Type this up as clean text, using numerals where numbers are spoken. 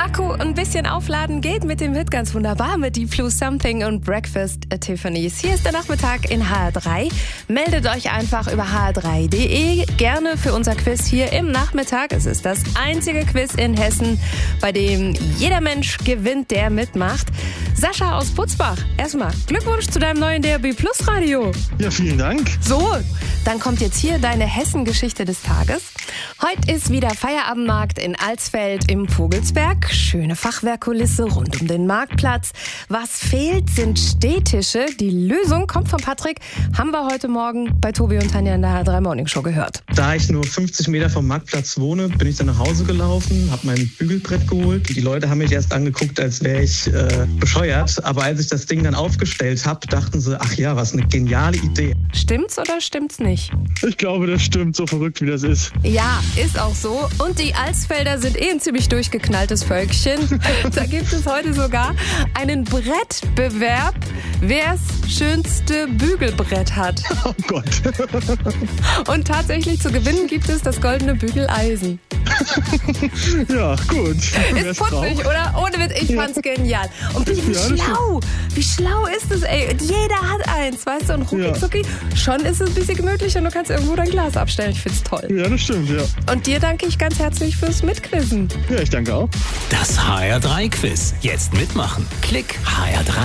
Akku ein bisschen aufladen geht mit dem Hit ganz wunderbar mit Deep Blue Something und Breakfast at Tiffany's. Hier ist der Nachmittag in HR3. Meldet euch einfach über hr3.de gerne für unser Quiz hier im Nachmittag. Es ist das einzige Quiz in Hessen, bei dem jeder Mensch gewinnt, der mitmacht. Sascha aus Putzbach, erstmal Glückwunsch zu deinem neuen DRB Plus Radio. Ja, vielen Dank. So, dann kommt jetzt hier deine Hessen-Geschichte des Tages. Heute ist wieder Feierabendmarkt in Alsfeld im Vogelsberg. Schöne Fachwerkkulisse rund um den Marktplatz. Was fehlt, sind Stehtische. Die Lösung kommt von Patrick. Haben wir heute Morgen bei Tobi und Tanja in der HR3 Morning Show gehört. Da ich nur 50 Meter vom Marktplatz wohne, bin ich dann nach Hause gelaufen, habe mein Bügelbrett geholt. Die Leute haben mich erst angeguckt, als wäre ich bescheuert. Aber als ich das Ding dann aufgestellt habe, dachten sie, ach ja, was eine geniale Idee. Stimmt's oder stimmt's nicht? Ich glaube, das stimmt, so verrückt wie das ist. Ja, ist auch so. Und die Alsfelder sind ein ziemlich durchgeknalltes Völkchen. Da gibt es heute sogar einen Brettbewerb, wer's schönste Bügelbrett hat. Oh Gott. Und tatsächlich zu gewinnen gibt es das goldene Bügeleisen. Ja, gut. Ist putzig, oder? Ohne Witz, ich fand's genial. Und wie schlau. Wie schlau ist es, ey. Und jeder hat eins, weißt du? Und rucki-zucki, schon ist es ein bisschen gemütlich und du kannst irgendwo dein Glas abstellen. Ich find's toll. Ja, das stimmt, ja. Und dir danke ich ganz herzlich fürs Mitquizzen. Ja, ich danke auch. Das HR3-Quiz. Jetzt mitmachen. Klick HR3.